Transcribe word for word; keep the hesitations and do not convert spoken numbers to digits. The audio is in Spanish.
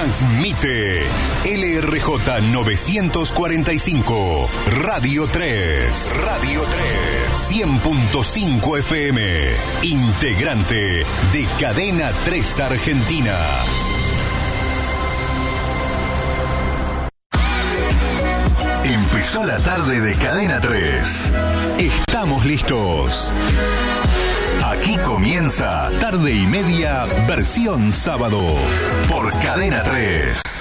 Transmite L R J novecientos cuarenta y cinco, Radio tres. Radio tres. cien punto cinco F M. Integrante de Cadena tres Argentina. Empezó la tarde de Cadena tres. Estamos listos. Aquí comienza Tarde y Media, versión sábado, por Cadena tres.